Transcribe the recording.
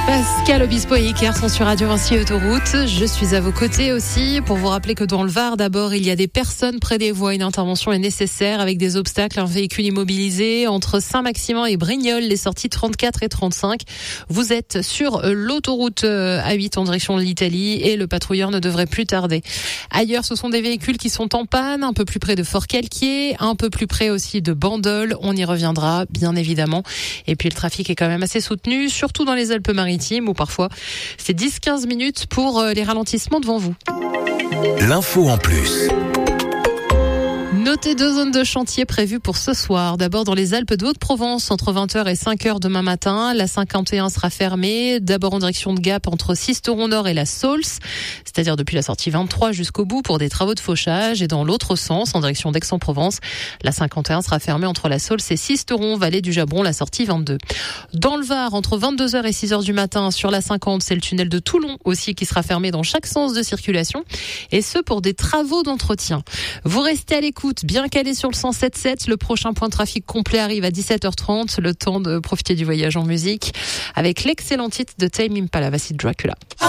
Pascal Obispo et Iker sont sur Radio Vinci Autoroute. Je suis à vos côtés aussi pour vous rappeler que dans le Var, d'abord, il y a des personnes près des voies. Une intervention est nécessaire avec des obstacles, un véhicule immobilisé entre Saint-Maximin et Brignoles, les sorties 34 et 35. Vous êtes sur l'autoroute A8 en direction de l'Italie et le patrouilleur ne devrait plus tarder. Ailleurs, ce sont des véhicules qui sont en panne, un peu plus près de Fort-Calquier, un peu plus près aussi de Bandol. On y reviendra, bien évidemment. Et puis, le trafic est quand même assez soutenu, surtout dans les Alpes-Maritimes où parfois c'est 10-15 minutes pour les ralentissements devant vous. L'info en plus. Notez 2 zones de chantier prévues pour ce soir. D'abord dans les Alpes de Haute-Provence, entre 20h et 5h demain matin. La 51 sera fermée. D'abord en direction de Gap, entre Sisteron-Nord et la Saulce, c'est-à-dire depuis la sortie 23 jusqu'au bout pour des travaux de fauchage. Et dans l'autre sens, en direction d'Aix-en-Provence, la 51 sera fermée entre la Saulce et Sisteron, vallée du Jabron, la sortie 22. Dans le Var, entre 22h et 6h du matin, sur la 50, c'est le tunnel de Toulon aussi qui sera fermé dans chaque sens de circulation. Et ce pour des travaux d'entretien. Vous restez à l'écoute, bien calé sur le 107.7. Le prochain point de trafic complet arrive à 17h30. Le temps de profiter du voyage en musique avec l'excellent titre de Tame Impala, Voici Dracula.